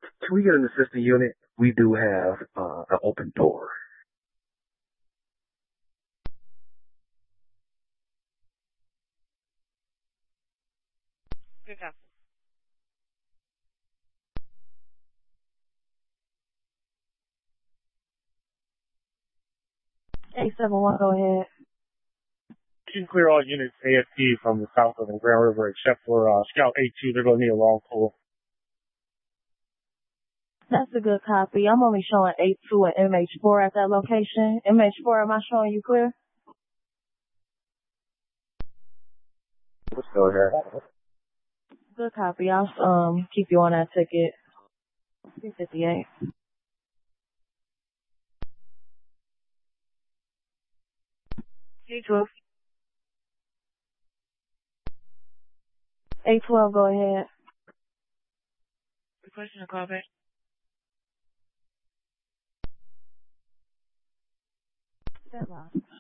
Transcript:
Can we get an assistant unit? We do have an open door. Good job. 871, go ahead. You can clear all units AFP from the south of the Grand River except for Scout 82. They're going to need a long pull. That's a good copy. I'm only showing 82 and MH4 at that location. MH4, am I showing you clear? Let's go here. Good copy. I'll keep you on that ticket. 358. K12. 812, go ahead. Requesting a call back. That line.